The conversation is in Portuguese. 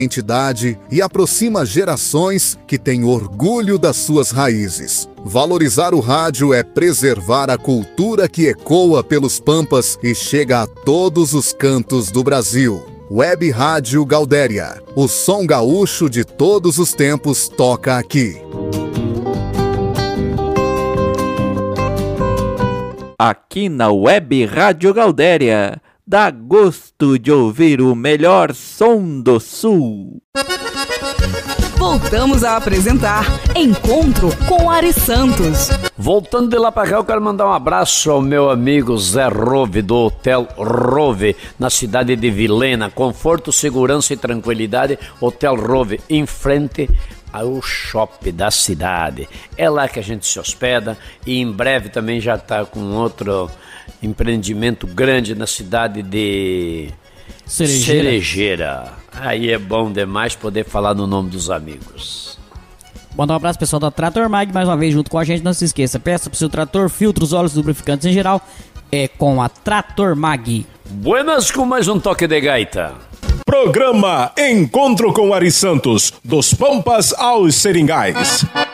entidade e aproxima gerações que têm orgulho das suas raízes. Valorizar o rádio é preservar a cultura que ecoa pelos pampas e chega a todos os cantos do Brasil. Web Rádio Galdéria. O som gaúcho de todos os tempos toca aqui. Aqui na Web Rádio Galdéria, dá gosto de ouvir o melhor som do Sul. Voltamos a apresentar Encontro com Ari Santos. Voltando de lá pra cá, eu quero mandar um abraço ao meu amigo Zé Rove, do Hotel Rove, na cidade de Vilhena. Conforto, segurança e tranquilidade. Hotel Rove, em frente ao shopping da cidade. É lá que a gente se hospeda e em breve também já está com outro empreendimento grande na cidade de Cerejeira. Aí é bom demais poder falar no nome dos amigos. Mandar um abraço pessoal da Trator Mag mais uma vez junto com a gente. Não se esqueça, peça pro seu trator, filtros, óleos, lubrificantes em geral. É com a Trator Mag. Buenas com mais um toque de gaita. Programa Encontro com Ari Santos, dos Pampas aos Seringais.